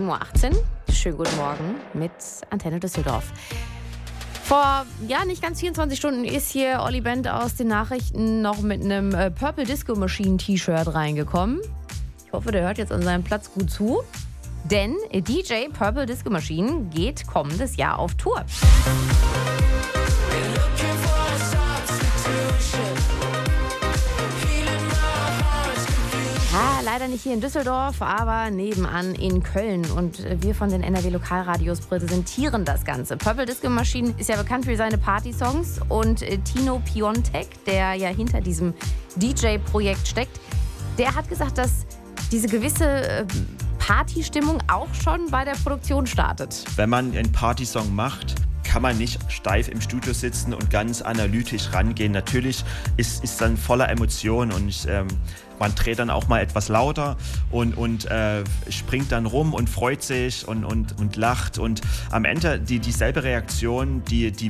7.18 Uhr. Schönen guten Morgen mit Antenne Düsseldorf. Vor nicht ganz 24 Stunden ist hier Olli Bent aus den Nachrichten noch mit einem Purple Disco Machine T-Shirt reingekommen. Ich hoffe, der hört jetzt an seinem Platz gut zu. Denn DJ Purple Disco Machine geht kommendes Jahr auf Tour. Ja, leider nicht hier in Düsseldorf, aber nebenan in Köln. Und wir von den NRW-Lokalradios präsentieren das Ganze. Purple Disco Machine ist ja bekannt für seine Party-Songs. Und Tino Piontek, der ja hinter diesem DJ-Projekt steckt, der hat gesagt, dass diese gewisse Partystimmung auch schon bei der Produktion startet. Wenn man einen Partysong macht, kann man nicht steif im Studio sitzen und ganz analytisch rangehen. Natürlich ist dann voller Emotionen und man dreht dann auch mal etwas lauter und springt dann rum und freut sich und lacht. Und am Ende dieselbe Reaktion, die